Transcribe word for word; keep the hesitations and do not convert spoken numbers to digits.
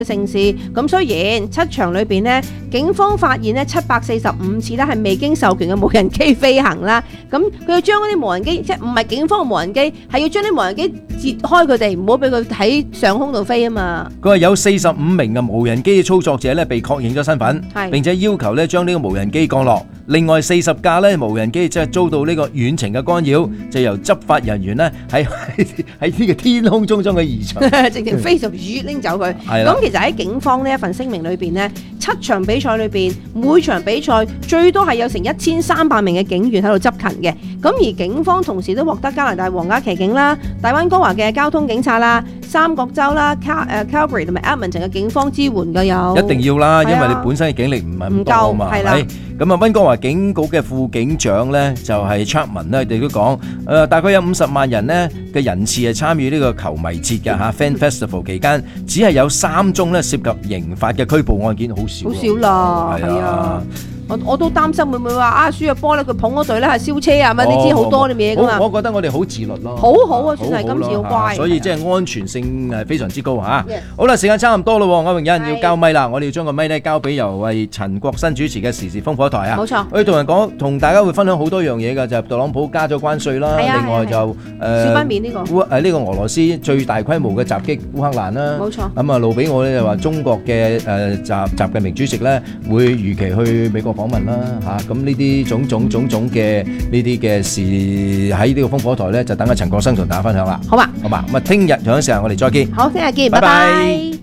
城市。咁雖然七場裏邊呢，警方發現呢七百四十五次咧係未經授權嘅無人機飛行啦。咁佢要將嗰啲無人機，即係唔係警方嘅無人機，係要將啲無人機截開佢哋，唔好俾佢喺上空度飛啊嘛。 佢話有四十五名嘅無人機操作者咧被確認咗身份，並且要求咧將呢個無人機降落。另外四十架咧無人機即係遭到呢個遠程嘅干擾，就由執法人員咧喺喺呢個天空中將佢移除， 直情飛就魚拎走佢。咁其實喺警方呢一份聲明裏邊呢，七場比賽裏邊每場比賽最多係有成一千三百名嘅警員喺度執勤嘅。咁而警方同時都獲得加拿大皇家騎警啦、大溫哥華嘅交通警察啦、三角洲啦、卡誒 Calgary 同埋 Edmonton 嘅警方支援嘅有。 一定要啦，因為你本身嘅警力唔係咁多啊嘛，係咪？咁啊，溫哥華警局嘅副警長咧就係 Chapman 咧，佢都講誒，大概有五十萬人咧嘅人次係參與呢個球迷節嘅嚇 Fan Festival 期間，只係有三宗咧涉及刑法嘅拘捕案件，好少。 好少啦，係啊。我, 我都擔心會唔會話啊輸咗波咧，佢捧嗰隊咧係燒車啊咁，你知好多啲嘢噶嘛。 我覺得我哋好自律咯， 好好啊，算係今次好乖。 所以即係安全性係非常之高嚇。好啦，時間差唔多咯，我明有人要交咪啦，我哋要將個咪咧交俾由為陳國新主持嘅時事烽火台啊。 冇錯， 我哋同人講，同大家會分享好多樣嘢㗎，就係特朗普加咗關稅啦，另外就誒少不免呢個烏誒呢個俄羅斯最大規模嘅襲擊烏克蘭啦。冇錯。咁啊，路俾我咧就話中國嘅誒習習近平主席咧會如期去美國訪問啦嚇。咁呢啲種種種種嘅呢啲嘅事喺呢個烽火台咧，就等阿陳國生同大家分享啦。 好嘛， 好嘛，咁啊，聽日同樣時間我哋再見。 好，聽日見，拜拜。